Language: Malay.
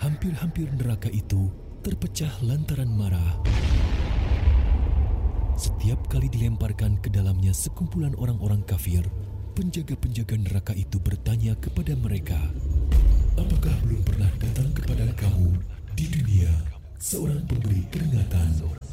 Hampir-hampir neraka itu terpecah lantaran marah. Setiap kali dilemparkan ke dalamnya sekumpulan orang-orang kafir, penjaga-penjaga neraka itu bertanya kepada mereka, "Apakah belum pernah datang kepada kamu di dunia seorang pemberi peringatan